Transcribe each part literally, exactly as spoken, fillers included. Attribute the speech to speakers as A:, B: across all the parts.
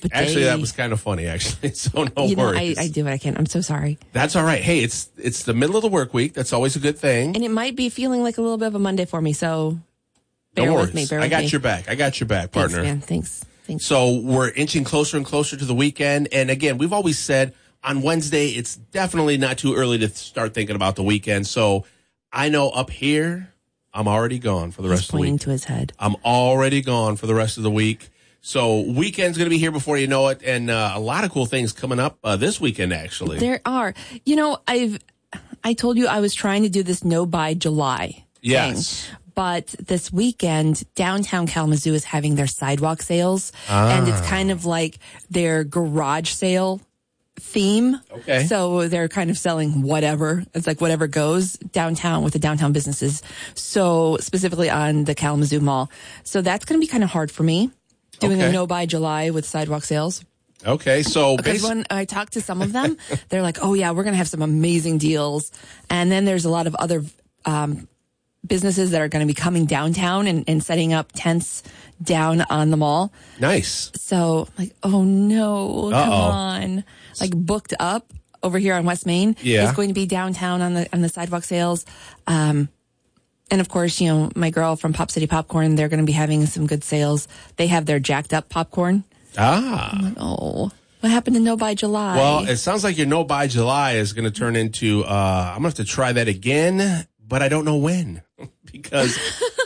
A: bidet.
B: Actually, that was kind of funny, actually. So no
A: you know,
B: worries.
A: I, I do what I can. I'm so sorry.
B: That's all right. Hey, it's it's the middle of the work week. That's always a good thing.
A: And it might be feeling like a little bit of a Monday for me, so bear
B: no
A: with
B: worries.
A: me. Bear
B: I
A: with
B: got
A: me.
B: your back. I got your back, partner.
A: Thanks, man. Thanks. Thanks.
B: So we're inching closer and closer to the weekend. And again, we've always said on Wednesday, it's definitely not too early to start thinking about the weekend. So I know up here, I'm already gone for the
A: He's
B: rest of the
A: pointing
B: week.
A: to his head.
B: I'm already gone for the rest of the week. So weekend's going to be here before you know it. And uh, a lot of cool things coming up uh, this weekend, actually.
A: There are. You know, I've, I told you I was trying to do this no buy July
B: Yes.
A: thing. But this weekend, downtown Kalamazoo is having their sidewalk sales.
B: Ah.
A: And it's kind of like their garage sale theme.
B: Okay.
A: So they're kind of selling whatever. It's like whatever goes downtown with the downtown businesses. So specifically on the Kalamazoo Mall. So that's going to be kind of hard for me doing
B: Okay.
A: a no buy July with sidewalk sales.
B: Okay. So
A: Because
B: basically,
A: when I talk to some of them, they're like, oh yeah, we're going to have some amazing deals. And then there's a lot of other, um, businesses that are going to be coming downtown and, and setting up tents down on the mall.
B: nice.
A: So like, oh no, come
B: Uh-oh.
A: on. Like booked up over here on West Main
B: Yeah.
A: is going to be downtown on the, on the sidewalk sales. Um, and of course, you know, my girl from Pop City Popcorn, they're going to be having some good sales. They have their jacked up popcorn.
B: Ah.
A: Oh, what happened to No Buy July?
B: Well, it sounds like your no buy July is going to turn into, uh, I'm going to have to try that again, but I don't know when because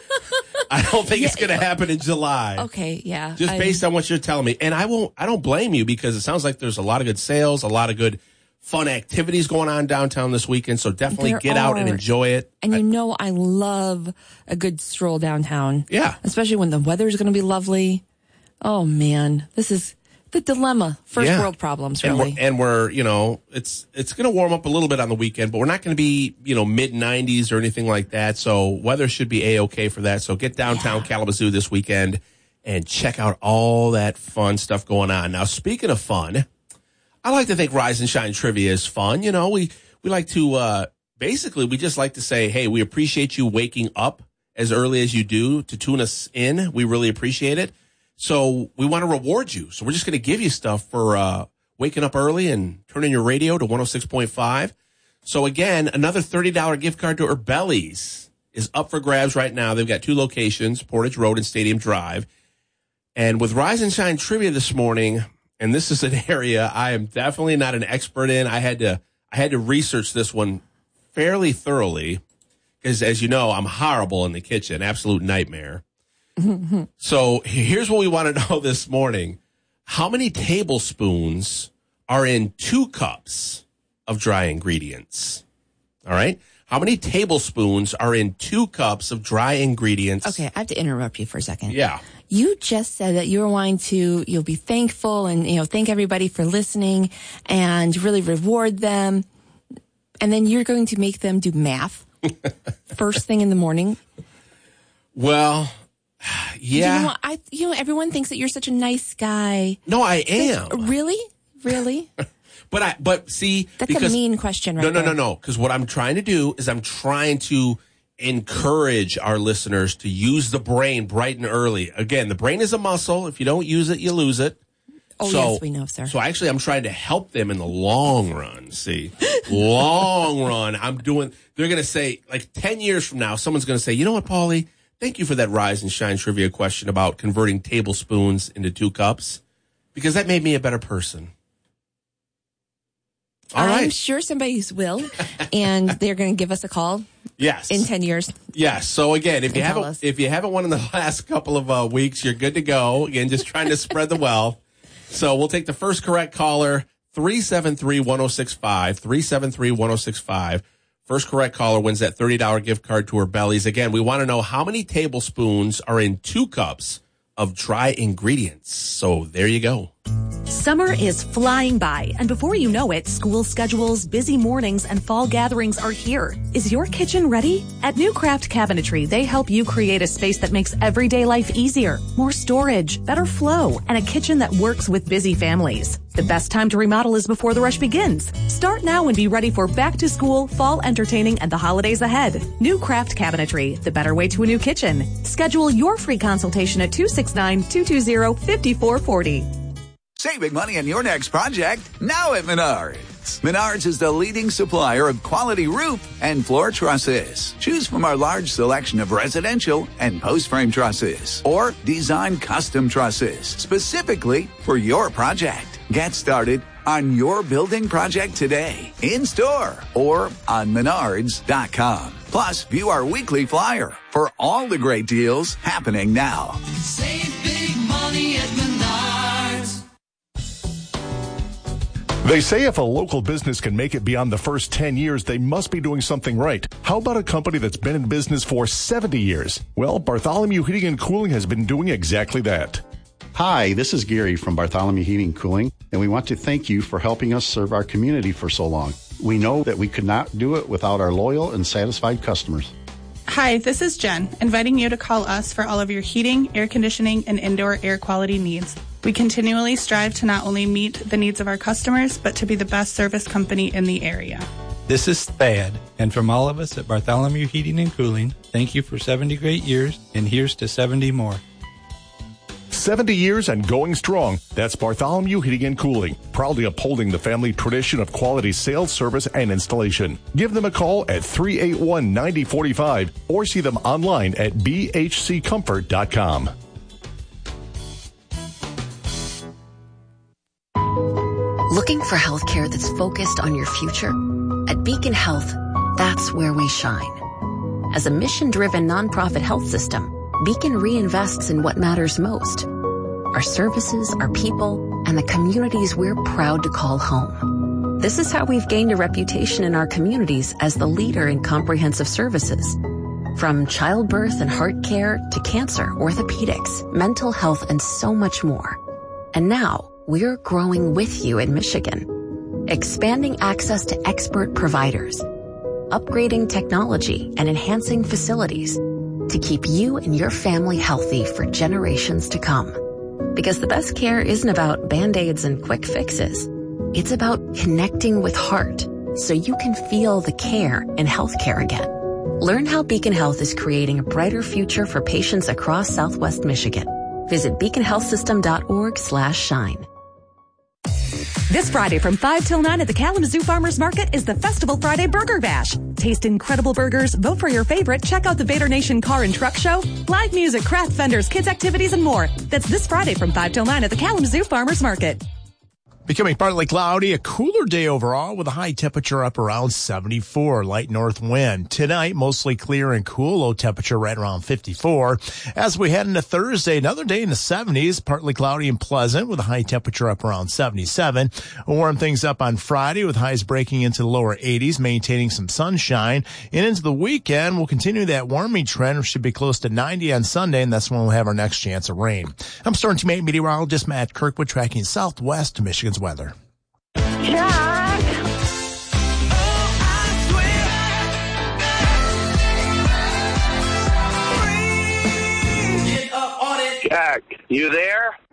B: I don't think it's going to happen in July.
A: okay. Yeah.
B: Just
A: I'm-
B: based on what you're telling me. And I won't, I don't blame you because it sounds like there's a lot of good sales, a lot of good fun activities going on downtown this weekend. So definitely
A: There
B: get out and
A: are.
B: enjoy it.
A: And you know, I love a good stroll downtown.
B: Yeah.
A: Especially when the weather's going to be lovely. Oh man, this is the dilemma. First
B: Yeah.
A: world problems,
B: And
A: really.
B: we're, and we're, you know, it's it's going to warm up a little bit on the weekend, but we're not going to be, you know, mid nineties or anything like that. So weather should be A-okay for that. So get downtown
A: Yeah.
B: Kalamazoo this weekend and check out all that fun stuff going on. Now, speaking of fun, I like to think Rise and Shine Trivia is fun. You know, we, we like to, uh, basically, we just like to say, hey, we appreciate you waking up as early as you do to tune us in. We really appreciate it. So we want to reward you. So we're just going to give you stuff for uh, waking up early and turning your radio to one oh six point five. So again, another thirty dollars gift card to Urbelli's is up for grabs right now. They've got two locations, Portage Road and Stadium Drive. And with Rise and Shine Trivia this morning, and this is an area I am definitely not an expert in. I had to I had to research this one fairly thoroughly because, as you know, I'm horrible in the kitchen, absolute nightmare. So here's what we want to know this morning. How many tablespoons are in two cups of dry ingredients? All right. How many tablespoons are in two cups of dry ingredients?
A: okay, I have to interrupt you for a second.
B: Yeah.
A: You just said that you were wanting to, you'll be thankful and, you know, thank everybody for listening and really reward them. And then you're going to make them do math first thing in the morning.
B: Well, yeah.
A: You know, I, you know, everyone thinks that you're such a nice guy.
B: No, I am.
A: Really? Really?
B: But I, but see,
A: That's
B: because
A: a mean question right
B: no, no,
A: there.
B: no, no. Because what I'm trying to do is I'm trying to encourage our listeners to use the brain bright and early. Again, the brain is a muscle. If you don't use it, you lose it.
A: Oh,
B: So-
A: yes, we know, sir.
B: So actually, I'm trying to help them in the long run. See, long run. I'm doing. They're going to say like ten years from now, someone's going to say, you know what, Paulie? Thank you for that Rise and Shine trivia question about converting tablespoons into two cups, because that made me a better person. All
A: I'm
B: right.
A: sure somebody will, and they're going to give us a call
B: Yes.
A: in ten years.
B: Yes. So again, if you
A: And tell
B: haven't
A: us.
B: if you haven't won in the last couple of uh, weeks, you're good to go. Again, just trying to spread the wealth. So we'll take the first correct caller, three seven three, one oh six five, three seven three, one oh six five. First correct caller wins that thirty dollars gift card to Urbelli's. Again, we want to know how many tablespoons are in two cups of dry ingredients. So there you go.
C: Summer is flying by, and before you know it, school schedules, busy mornings, and fall gatherings are here. Is your kitchen ready? At New Craft Cabinetry, they help you create a space that makes everyday life easier, more storage, better flow, and a kitchen that works with busy families. The best time to remodel is before the rush begins. Start now and be ready for back to school, fall entertaining, and the holidays ahead. New Craft Cabinetry, the better way to a new kitchen. Schedule your free consultation at two six nine, two two zero, five four four zero.
D: Saving money on your next project now at Menards. Menards is the leading supplier of quality roof and floor trusses. Choose from our large selection of residential and post-frame trusses or design custom trusses specifically for your project. Get started on your building project today, in-store or on menards dot com. Plus, view our weekly flyer for all the great deals happening now.
E: Save big money at Menards.
F: They say if a local business can make it beyond the first ten years, they must be doing something right. How about a company that's been in business for seventy years? Well, Bartholomew Heating and Cooling has been doing exactly that.
G: Hi, this is Gary from Bartholomew Heating and Cooling, and we want to thank you for helping us serve our community for so long. We know that we could not do it without our loyal and satisfied customers.
H: Hi, this is Jen, inviting you to call us for all of your heating, air conditioning, and indoor air quality needs. We continually strive to not only meet the needs of our customers, but to be the best service company in the area.
I: This is Thad, and from all of us at Bartholomew Heating and Cooling, thank you for seventy great years, and here's to seventy more.
F: seventy years and going strong. That's Bartholomew Heating and Cooling, proudly upholding the family tradition of quality sales, service, and installation. Give them a call at three eight one, nine zero four five or see them online at b h c comfort dot com.
J: Looking for healthcare that's focused on your future? At Beacon Health, that's where we shine. As a mission-driven nonprofit health system, Beacon reinvests in what matters most: our services, our people, and the communities we're proud to call home. This is how we've gained a reputation in our communities as the leader in comprehensive services. From childbirth and heart care to cancer, orthopedics, mental health, and so much more. And now, we're growing with you in Michigan, expanding access to expert providers, upgrading technology, and enhancing facilities to keep you and your family healthy for generations to come. Because the best care isn't about Band-Aids and quick fixes. It's about connecting with heart so you can feel the care in healthcare again. Learn how Beacon Health is creating a brighter future for patients across Southwest Michigan. Visit beacon health system dot org slash shine.
C: This Friday from five till nine at the Kalamazoo Farmers Market is the Festival Friday Burger Bash. Taste incredible burgers, vote for your favorite, check out the Vader Nation Car and Truck Show, live music, craft vendors, kids activities, and more. That's this Friday from five till nine at the Kalamazoo Farmers Market.
K: Becoming partly cloudy, a cooler day overall with a high temperature up around seventy-four, light north wind. Tonight, mostly clear and cool, low temperature right around fifty-four. As we head into Thursday, another day in the seventies, partly cloudy and pleasant with a high temperature up around seventy-seven. We'll warm things up on Friday with highs breaking into the lower eighties, maintaining some sunshine. And into the weekend, we'll continue that warming trend, which should be close to ninety on Sunday, and that's when we'll have our next chance of rain. I'm Storm Team eight meteorologist Matt Kirkwood, tracking southwest Michigan's weather.
L: Jack! Jack, you there?